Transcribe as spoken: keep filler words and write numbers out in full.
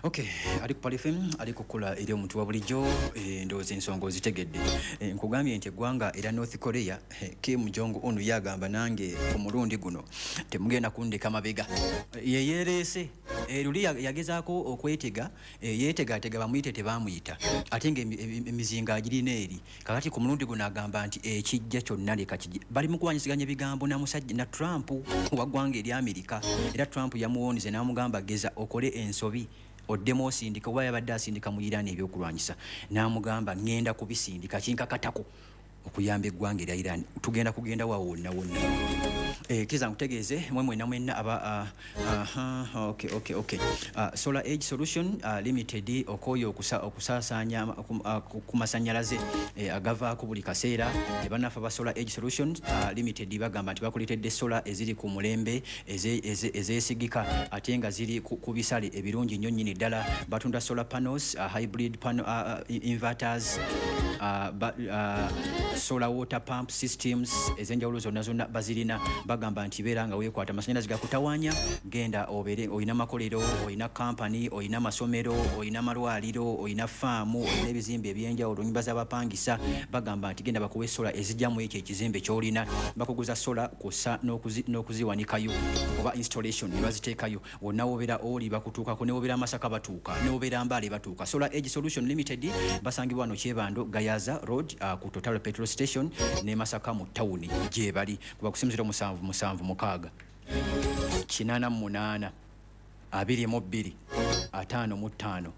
Okay, ali ku Pali F M ali kukola eri omuntu wa bulijjo e, ndowooza ensonga ozitegedde. E, nkugambye nti eggwanga era North Korea e, Kim Jong Un yagamba nange ku mulundi guno temugenda kundeka mabega. Ye yereese e, luli yagezaako okwetega e, yeetegatega bamuyite tebamuyita ate nga emizinga agirina eri kakati ku mulundi guno agamba nti ekijja kyonna leka kijja. Bali mu kuwanyisiganya ebigambo na musajja na Trump wa ggwanga eri Amerika era Trump yamuwonize n'amugamba geza okole ensobi oddemu osindika oba yabadde asindika mu Iran ebyokulwanyisa n'amugamba ngenda kubisindika kinkakatako okuyamba eggwanga erya Iran tugenda kugenda wa wonna wonna. Eh, kiza nkutegeeze mwe mwena mwenna aba uh, uh, okay okay okay uh, Solar Edge Solution uh, Limited okoyo okusa okusasanya uh, kumasanyalaze eh, agava ku buli kaseera e banafa ba Solar Edge Solution uh, Limited bagamba nti bakuletedde solar eziri ku mulembe ezesigika eze, ate nga ziri ku, ku bisale ebirungi nnyo nnyini ddala. Batunda solar panels uh, hybrid panel uh, inverters uh, ba, uh, solar water pump systems ezenjawulo zonna zonna bazirina. Bagamba nti beera nga weekwata amasanyalaze gakutawanya genda obere oyina makolero oyina company oyina masomero oyina malwaliro oyina faamu oyina ebizimbe ebyenjawulo nyumba z'abapangisa. Bagamba nti genda bakuwe sola ezijjamu ekyo ekizimbe ky'olina bakuguza sola kussa n'okuziwanikayo oba installation ne baziteekayo wonna wobeera oli bakutuukako ne wobeera Masaka batuuka ne wobeera Mbale batuuka. Solar Edge Solution Limited basangibwa wano Kyebando Gayaza Road uh, ku Total Petrol Station ne Masaka mu tawuni gye bali kuba kusimuzira musanvu musanvu mukaaga kinaana mu munaana abiri mu bbiri ataano mu ttaano